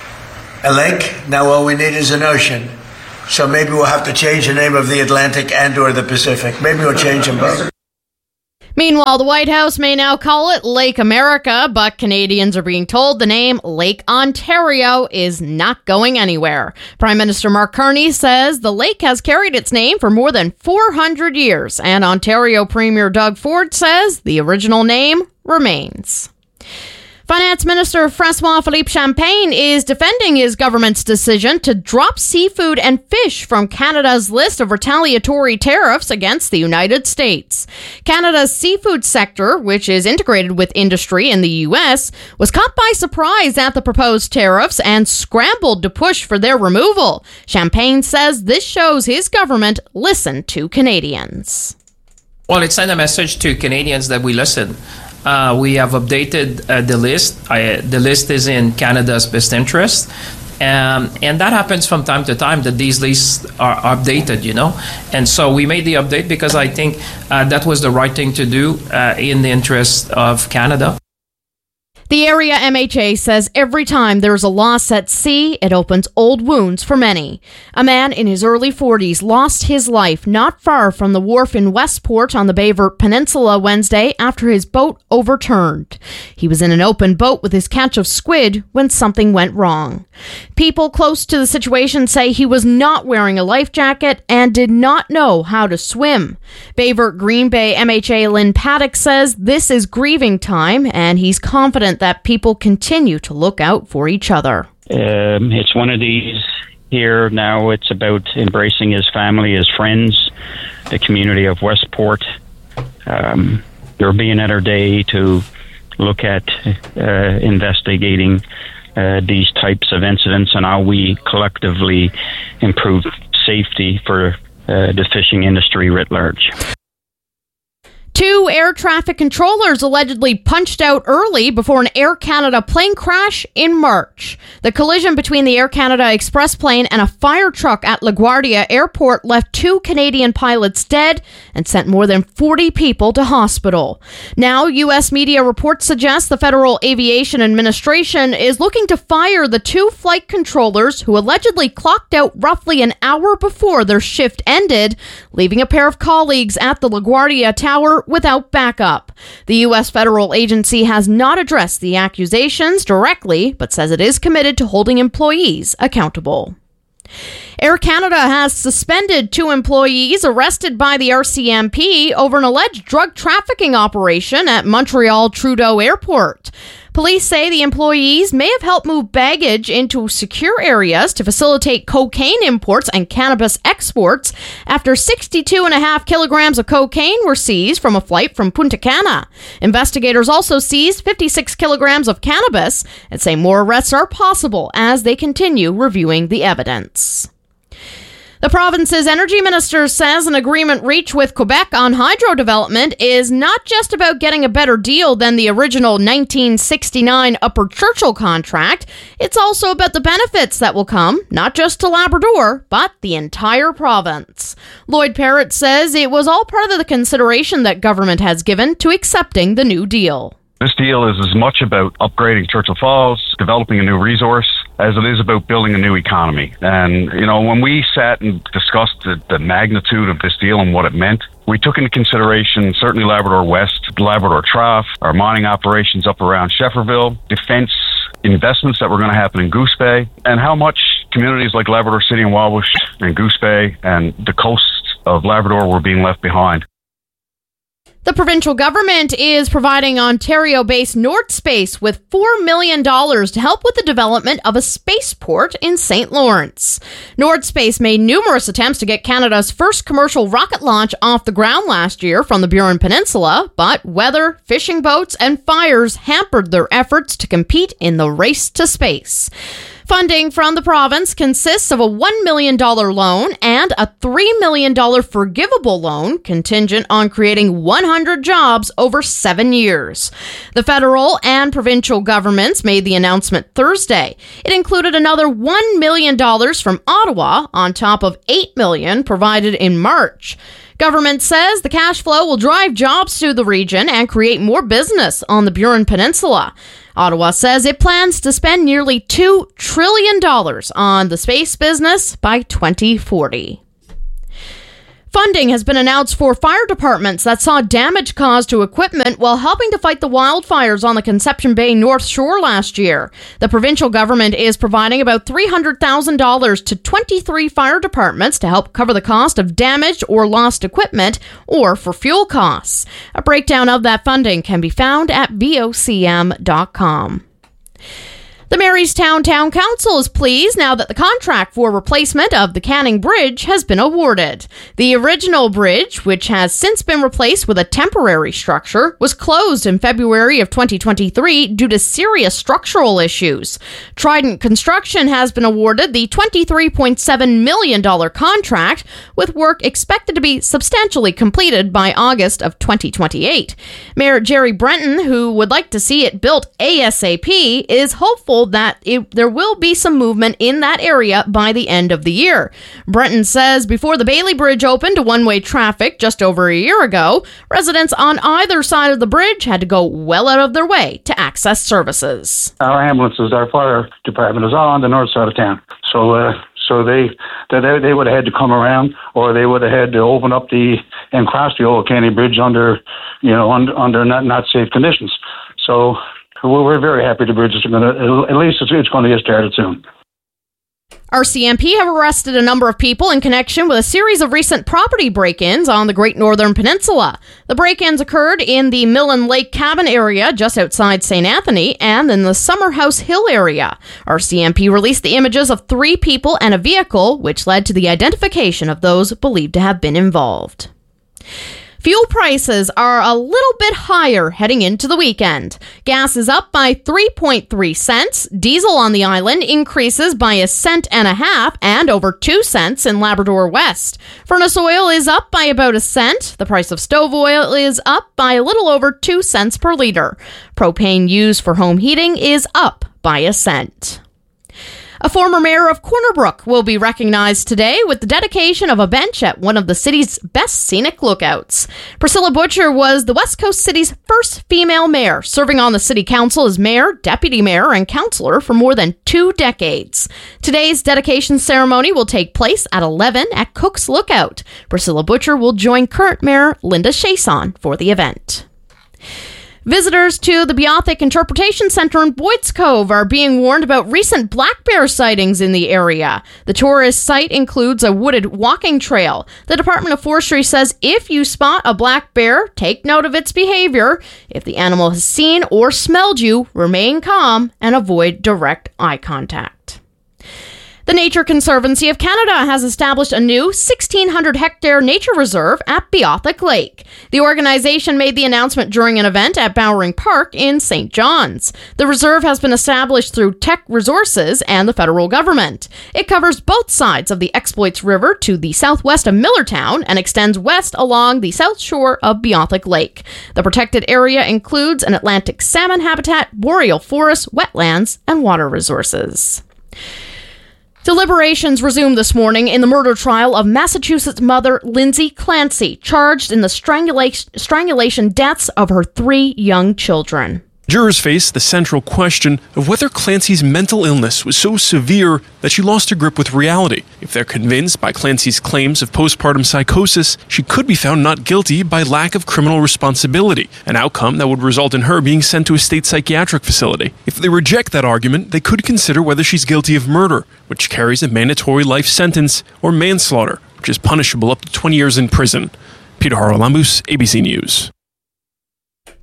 I: a lake. Now all we need is an ocean. So maybe we'll have to change the name of the Atlantic and or the Pacific. Maybe we'll change them both.
H: Meanwhile, the White House may now call it Lake America, but Canadians are being told the name Lake Ontario is not going anywhere. Prime Minister Mark Carney says the lake has carried its name for more than four hundred years, and Ontario Premier Doug Ford says the original name remains. Finance Minister François-Philippe Champagne is defending his government's decision to drop seafood and fish from Canada's list of retaliatory tariffs against the United States. Canada's seafood sector, which is integrated with industry in the U S, was caught by surprise at the proposed tariffs and scrambled to push for their removal. Champagne says this shows his government listened to Canadians.
K: Well, it sent a message to Canadians that we listen. Uh, we have updated uh, the list. I, the list is in Canada's best interest. Um, and that happens from time to time, that these lists are updated, you know. And so we made the update because I think uh, that was the right thing to do uh, in the interest of Canada.
H: The area M H A says every time there's a loss at sea, it opens old wounds for many. A man in his early forties lost his life not far from the wharf in Westport on the Bayvert Peninsula Wednesday after his boat overturned. He was in an open boat with his catch of squid when something went wrong. People close to the situation say he was not wearing a life jacket and did not know how to swim. Bayvert Green Bay M H A Lynn Paddock says this is grieving time, and he's confident that people continue to look out for each other.
L: Um, it's one of these here now. It's about embracing his family, his friends, the community of Westport. Um, they're being at our day to look at uh, investigating uh, these types of incidents and how we collectively improve safety for uh, the fishing industry writ large.
H: Two air traffic controllers allegedly punched out early before an Air Canada plane crash in March. The collision between the Air Canada Express plane and a fire truck at LaGuardia Airport left two Canadian pilots dead and sent more than forty people to hospital. Now, U S media reports suggest the Federal Aviation Administration is looking to fire the two flight controllers who allegedly clocked out roughly an hour before their shift ended, leaving a pair of colleagues at the LaGuardia Tower without backup. The U S federal agency has not addressed the accusations directly, but says it is committed to holding employees accountable. Air Canada has suspended two employees arrested by the R C M P over an alleged drug trafficking operation at Montreal Trudeau Airport. Police say the employees may have helped move baggage into secure areas to facilitate cocaine imports and cannabis exports after sixty-two point five kilograms of cocaine were seized from a flight from Punta Cana. Investigators also seized fifty-six kilograms of cannabis and say more arrests are possible as they continue reviewing the evidence. The province's energy minister says an agreement reached with Quebec on hydro development is not just about getting a better deal than the original nineteen sixty-nine Upper Churchill contract. It's also about the benefits that will come, not just to Labrador, but the entire province. Lloyd Parrott says it was all part of the consideration that government has given to accepting the new deal.
M: This deal is as much about upgrading Churchill Falls, developing a new resource, as it is about building a new economy. And, you know, when we sat and discussed the, the magnitude of this deal and what it meant, we took into consideration certainly Labrador West, Labrador Trough, our mining operations up around Shefferville, defense investments that were going to happen in Goose Bay, and how much communities like Labrador City and Wabush and Goose Bay and the coast of Labrador were being left behind.
H: The provincial government is providing Ontario-based Nordspace with four million dollars to help with the development of a spaceport in Saint Lawrence. Nordspace made numerous attempts to get Canada's first commercial rocket launch off the ground last year from the Burin Peninsula, but weather, fishing boats, and fires hampered their efforts to compete in the race to space. Funding from the province consists of a one million dollars loan and a three million dollars forgivable loan contingent on creating one hundred jobs over seven years. The federal and provincial governments made the announcement Thursday. It included another one million dollars from Ottawa on top of eight million dollars provided in March. Government says the cash flow will drive jobs to the region and create more business on the Burin Peninsula. Ottawa says it plans to spend nearly two trillion dollars on the space business by twenty forty. Funding has been announced for fire departments that saw damage caused to equipment while helping to fight the wildfires on the Conception Bay North Shore last year. The provincial government is providing about three hundred thousand dollars to twenty-three fire departments to help cover the cost of damaged or lost equipment or for fuel costs. A breakdown of that funding can be found at V O C M dot com. The Marystown Town Council is pleased now that the contract for replacement of the Canning Bridge has been awarded. The original bridge, which has since been replaced with a temporary structure, was closed in February of twenty twenty-three due to serious structural issues. Trident Construction has been awarded the twenty-three point seven million dollars contract, with work expected to be substantially completed by August of twenty twenty-eight. Mayor Jerry Brenton, who would like to see it built ASAP, is hopeful that it, there will be some movement in that area by the end of the year. Brenton says before the Bailey Bridge opened to one-way traffic just over a year ago, residents on either side of the bridge had to go well out of their way to access services.
O: Our ambulances, our fire department is all on the north side of town. So uh, so they, they they would have had to come around, or they would have had to open up the and cross the old Canning Bridge under, you know, under, under not, not safe conditions. So we're very happy the bridge is going to, at least it's, it's going to get started soon.
H: R C M P have arrested a number of people in connection with a series of recent property break-ins on the Great Northern Peninsula. The break-ins occurred in the Millen Lake Cabin area just outside Saint Anthony and in the Summerhouse Hill area. R C M P released the images of three people and a vehicle, which led to the identification of those believed to have been involved. Fuel prices are a little bit higher heading into the weekend. Gas is up by three point three cents. Diesel on the island increases by a cent and a half and over two cents in Labrador West. Furnace oil is up by about a cent. The price of stove oil is up by a little over two cents per liter. Propane used for home heating is up by a cent. A former mayor of Corner Brook will be recognized today with the dedication of a bench at one of the city's best scenic lookouts. Priscilla Butcher was the West Coast City's first female mayor, serving on the city council as mayor, deputy mayor, and councillor for more than two decades. Today's dedication ceremony will take place at eleven at Cook's Lookout. Priscilla Butcher will join current mayor Linda Chason for the event. Visitors to the Beothic Interpretation Center in Boyd's Cove are being warned about recent black bear sightings in the area. The tourist site includes a wooded walking trail. The Department of Forestry says if you spot a black bear, take note of its behavior. If the animal has seen or smelled you, remain calm and avoid direct eye contact. The Nature Conservancy of Canada has established a new sixteen hundred hectare nature reserve at Beothic Lake. The organization made the announcement during an event at Bowering Park in Saint John's. The reserve has been established through Teck Resources and the federal government. It covers both sides of the Exploits River to the southwest of Millertown and extends west along the south shore of Beothic Lake. The protected area includes an Atlantic salmon habitat, boreal forests, wetlands, and water resources. Deliberations resumed this morning in the murder trial of Massachusetts mother Lindsay Clancy, charged in the strangulation, strangulation deaths of her three young children.
P: Jurors face the central question of whether Clancy's mental illness was so severe that she lost her grip with reality. If they're convinced by Clancy's claims of postpartum psychosis, she could be found not guilty by lack of criminal responsibility, an outcome that would result in her being sent to a state psychiatric facility. If they reject that argument, they could consider whether she's guilty of murder, which carries a mandatory life sentence, or manslaughter, which is punishable up to twenty years in prison. Peter Haralambous, A B C News.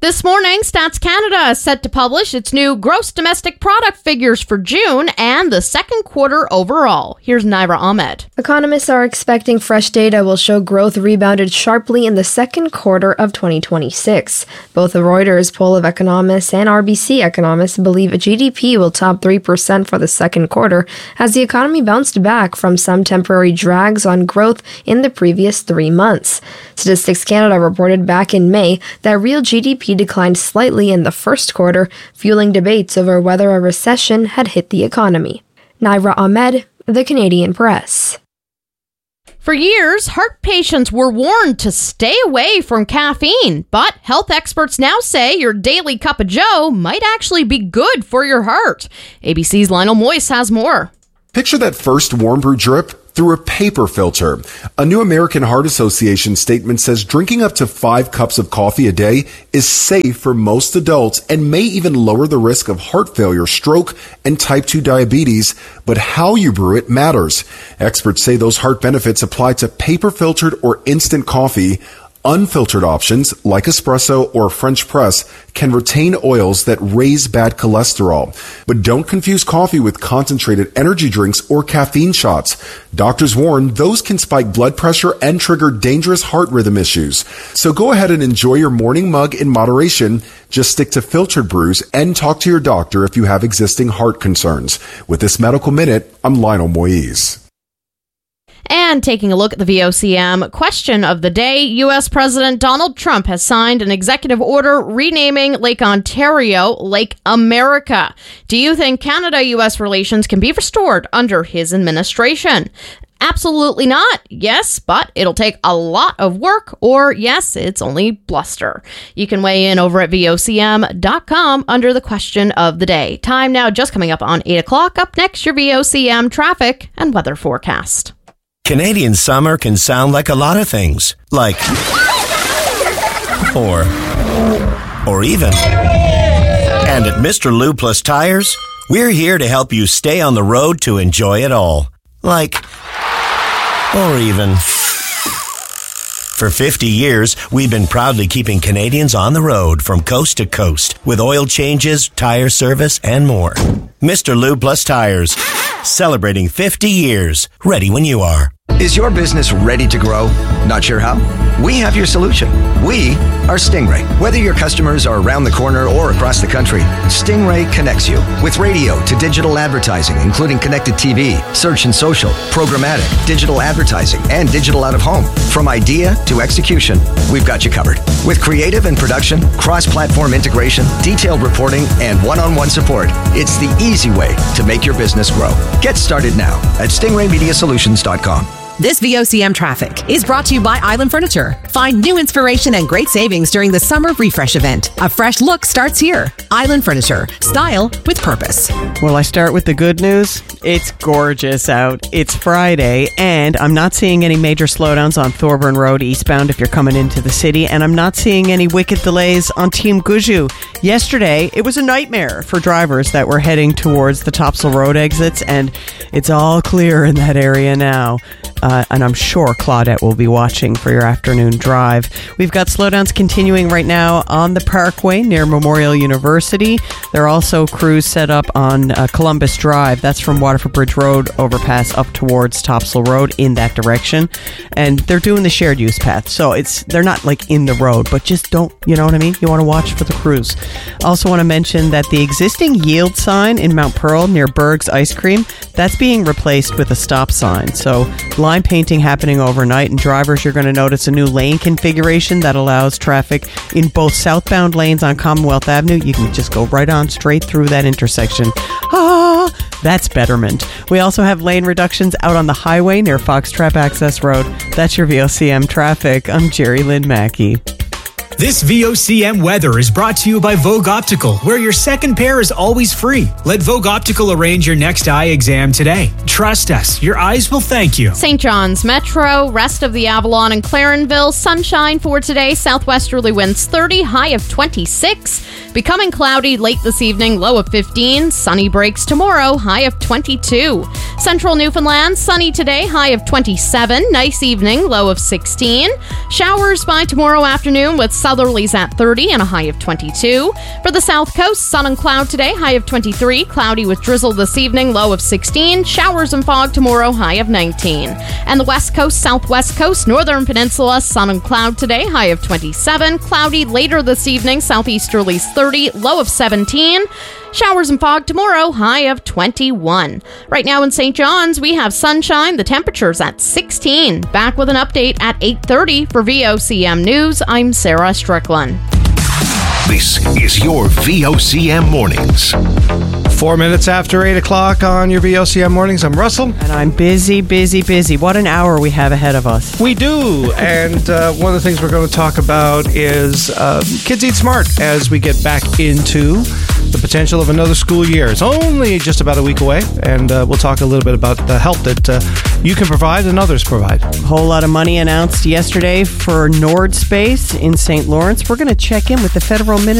H: This morning, Stats Canada is set to publish its new gross domestic product figures for June and the second quarter overall. Here's Naira Ahmed.
Q: Economists are expecting fresh data will show growth rebounded sharply in the second quarter of twenty twenty-six. Both the Reuters poll of economists and R B C economists believe G D P will top three percent for the second quarter as the economy bounced back from some temporary drags on growth in the previous three months. Statistics Canada reported back in May that real G D P declined slightly in the first quarter, fueling debates over whether a recession had hit the economy. Naira Ahmed, The Canadian Press.
H: For years, heart patients were warned to stay away from caffeine, but health experts now say your daily cup of joe might actually be good for your heart. A B C's Lionel Moyes has more.
R: Picture that first warm brew drip through a paper filter. A new American Heart Association statement says drinking up to five cups of coffee a day is safe for most adults and may even lower the risk of heart failure, stroke, and type two diabetes. But how you brew it matters. Experts say those heart benefits apply to paper filtered or instant coffee. Unfiltered options, like espresso or French press, can retain oils that raise bad cholesterol. But don't confuse coffee with concentrated energy drinks or caffeine shots. Doctors warn those can spike blood pressure and trigger dangerous heart rhythm issues. So go ahead and enjoy your morning mug in moderation. Just stick to filtered brews and talk to your doctor if you have existing heart concerns. With this Medical Minute, I'm Lionel Moyes.
H: And taking a look at the V O C M question of the day, U S President Donald Trump has signed an executive order renaming Lake Ontario Lake America. Do you think Canada-U S relations can be restored under his administration? Absolutely not. Yes, but it'll take a lot of work, or yes, it's only bluster. You can weigh in over at V O C M dot com under the question of the day. Time now just coming up on eight o'clock. Up next, your V O C M traffic and weather forecast.
S: Canadian summer can sound like a lot of things, like, or, or even. And at Mister Lube Plus Tires, we're here to help you stay on the road to enjoy it all, like, or even. For fifty years, we've been proudly keeping Canadians on the road from coast to coast with oil changes, tire service, and more. Mister Lube Plus Tires, celebrating fifty years, ready when you are.
T: Is your business ready to grow? Not sure how? We have your solution. We are Stingray. Whether your customers are around the corner or across the country, Stingray connects you with radio to digital advertising, including connected T V, search and social, programmatic, digital advertising, and digital out of home. From idea to execution, we've got you covered. With creative and production, cross-platform integration, detailed reporting, and one-on-one support, it's the easy way to make your business grow. Get started now at stingray media solutions dot com.
C: This V O C M traffic is brought to you by Island Furniture. Find new inspiration and great savings during the summer refresh event. A fresh look starts here. Island Furniture. Style with purpose.
A: Well, I start with the good news. It's gorgeous out. It's Friday, and I'm not seeing any major slowdowns on Thorburn Road eastbound if you're coming into the city, and I'm not seeing any wicked delays on Team Guju. Yesterday, it was a nightmare for drivers that were heading towards the Topsail Road exits, and it's all clear in that area now. Uh, and I'm sure Claudette will be watching for your afternoon drive. We've got slowdowns continuing right now on the Parkway near Memorial University. There are also crews set up on uh, Columbus Drive. That's from Waterford Bridge Road overpass up towards Topsail Road in that direction. And they're doing the shared use path. So it's they're not like in the road, but just don't, you know what I mean? You want to watch for the crews. Also want to mention that the existing yield sign in Mount Pearl near Berg's Ice Cream, that's being replaced with a stop sign. So line painting happening overnight, and drivers, you're going to notice a new lane configuration that allows traffic in both southbound lanes on Commonwealth Avenue. You can just go right on straight through that intersection. Ah, that's betterment. We also have lane reductions out on the highway near Foxtrap Access Road. That's your V O C M traffic. I'm Jerry Lynn Mackey.
B: This V O C M weather is brought to you by Vogue Optical, where your second pair is always free. Let Vogue Optical arrange your next eye exam today. Trust us, your eyes will thank you.
H: Saint John's Metro, rest of the Avalon and Clarenville, sunshine for today, southwesterly winds thirty, high of twenty-six. Becoming cloudy late this evening, low of fifteen. Sunny breaks tomorrow, high of twenty-two. Central Newfoundland, sunny today, high of twenty-seven. Nice evening, low of sixteen. Showers by tomorrow afternoon with southern Southerlies at thirty and a high of twenty-two. For the South Coast, sun and cloud today, high of twenty-three. Cloudy with drizzle this evening, low of sixteen. Showers and fog tomorrow, high of nineteen. And the West Coast, Southwest Coast, Northern Peninsula, sun and cloud today, high of twenty-seven. Cloudy later this evening, southeasterlies thirty, low of seventeen. Showers and fog tomorrow, high of twenty-one. Right now in Saint John's, we have sunshine. The temperature's at sixteen. Back with an update at eight thirty for V O C M News. I'm Sarah Strickland.
D: This is your V O C M Mornings.
E: Four minutes after eight o'clock on your V O C M Mornings. I'm Russell.
A: And I'm busy, busy, busy. What an hour we have ahead of us.
E: We do. And uh, one of the things we're going to talk about is uh, Kids Eat Smart as we get back into the potential of another school year. It's only just about a week away, and uh, we'll talk a little bit about the help that uh, you can provide and others provide.
A: A whole lot of money announced yesterday for Nord Space in Saint Lawrence. We're going to check in with the federal minister